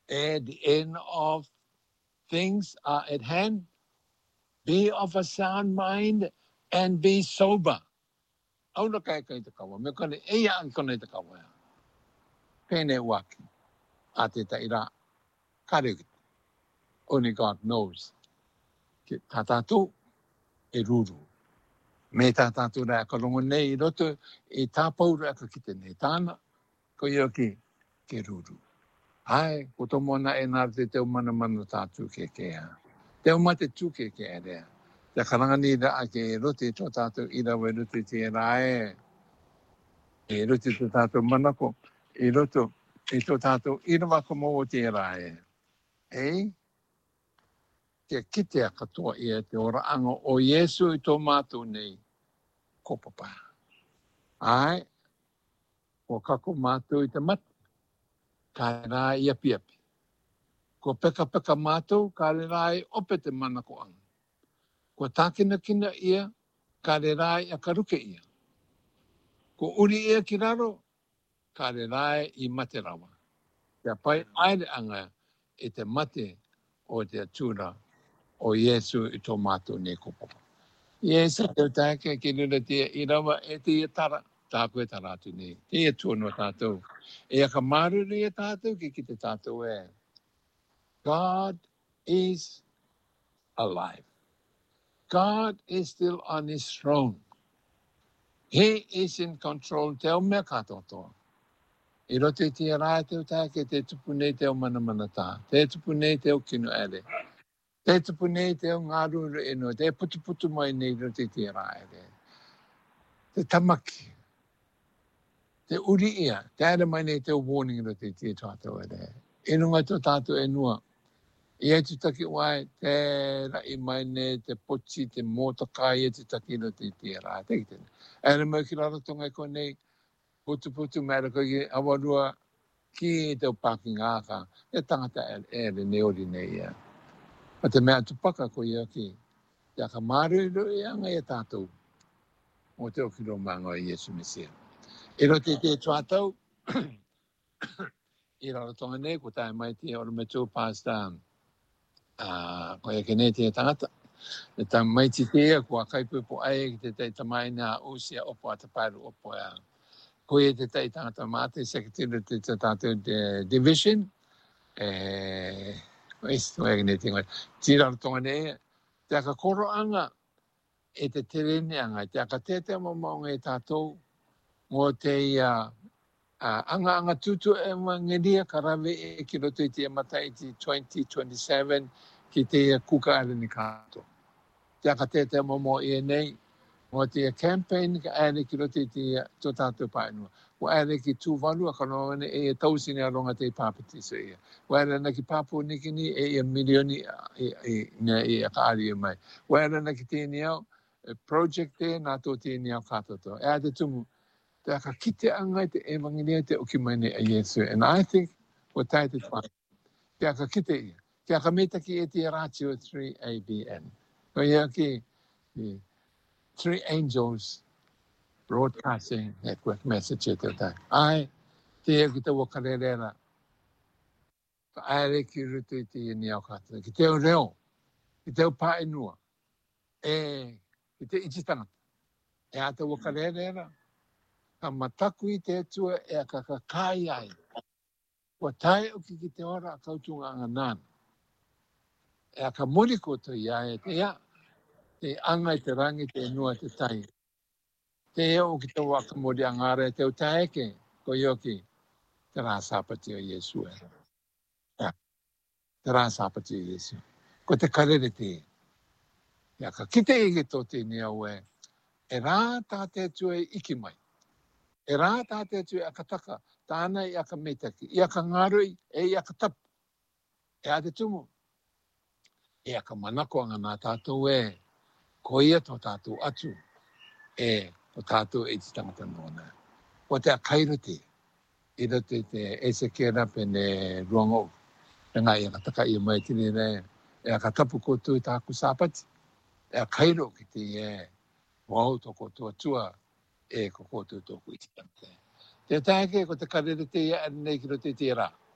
At the end of things are at hand, be of a sound mind and be sober. Auna kai kai te kawa, me kone eia an kone te kawa. Pene waki, a te taira, kareki. Only God knows. Ke tātātou e ruru. Me tātātou rea ka rongo nei I roto e tāpau rea ka kite nei tāna. Ko ia ke ruru. Ai, ko tō mona e nāra te teo mana mana tātou ke kea. Teo mate tū ke rea. Te karanga ni rea ke rote tō tātou ira we rote te rae. E rote tō tātou manako. E roto e tō tātou ira waka mō o te rae. Ei? Te kitea katoa ia te ora anga o Yesu I tō mātou nei. Ko papa. Ai, ko kako mātou I te mata. Ka rā I api api. Ko peka peka mātou, ka rā I ope te mana ko anga. Ko tākina kina ia, ka rā I akaruke ia. Ko uri ia ki raro, ka rā I mate rawa. Te pai aere anga I te mate o te atura o Yesu I tō mātou nei ko papa. Yesu te tāke ki rira te I rawa e te ia tara. Tā koe taratu nei. Te ia tūno tātou. E aka maruru ia tātou ki te tātou e. God is alive. God is still on his throne. He is in control. Te o mea katotoa. I rote te rā te o tāke te tupu nei te o mana mana tā. Te tupu nei te o kino ere. Te tupu nei te o ngāruru ino. Te putu putu mai nei rote te rā ere. Te tamaki. Te uri ia, te aere mai nei te warning ro te tātou ere. E runga tō tātou e nua. I e tu taki wai, te rai mai nei, te pochi, te motokai, e tu taki ro te rā. Te kitene. Aere mai ki rara tonga ko nei, putu putu mera ko ki awarua ki te o parking aka. E tangata ere ne ori nei ia. Ma te mea tupaka ko ia ki. Te aka maru ro ia ngai e tātou. O te o ki ro manga I Yesu Mesia. I rote te tuatau, I raratonga nei, ko tae mai te ora me tō pasta, ko e kene te tangata. E ta mai te tea, ko a kaipupo ai, ki te tei tamai nā usia opo a te pairu opo a. Ko e te tei tangata mate, sekatira te tātou division, ko e kene te ngai. Ti raratonga nei, te aka koro anga, e te terene anga, te aka te maunga e tātou, ngō te anga tutu e mangeria karawe e ki roto I te matai ti 2027 ki te kuka are ni kato. Te aka te momo I nei, ngō te campaign ka are ki roto I te tō tātou paenua. Ko are ki tūwalu a kanoane e tausini a ronga te pāpatiso ia. Ko are na ki Papua Nikini e milioni e a ka ari mai. Ko are na ki tēni au, project te nā tō tēni au katoto. E a te tumu. Te aka kite angai te evangelia te oki mai nei a Yesu. And I think, o tai te twa, te aka kite ia. Te aka meta ki e te ratio 3ABN. Ko ia ki 3 Angels Broadcasting Network message e te tai. Ai, te ea ki te wakarerera. Ka aere ki rutu I te ni au kata. Ki te o reo. Ki te o paenua. Ki te ititanga. E a te wakarerera. Ka mataku I te atua e a kakakai ai. Kua tae o ki te ora a kautunga anga nana. E a ka mori koto ia e te ia. Te anga I te rangi te nua te tai. Te eo o ki te waka mori angara e te o taeke. Ko ioki te rā sāpati o Yesu e. Te rā sāpati o Yesu. Ko te karere te. E a ka kite ege tō te ni au e. E rā tā te atua e iki mai. E rā tāte atu e aka taka, tāna I aka metaki, I aka ngarui, I aka tapu. E a te tumu. E aka manako anga nā tātou e, ko ia tō tātou atu, tō tātou e te tangata nōna. Ko te akaira te, I rote te esekera pene ruango. E ngā I aka taka I mai tini re, e aka tapu koutou I tāku sāpati. E akairo ki te wau tō koutou atua, ko koutou tōku I te tangata. Te tāke ko te karere te ia nei ki rote te rā.